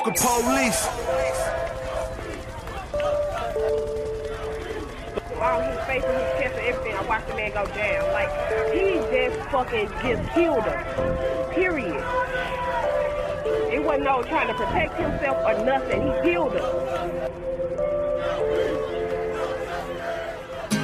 fucking police. All his face and his chest and everything, I watched the man go down. Like, he just killed him. Period. It wasn't no trying to protect himself or nothing. He killed him.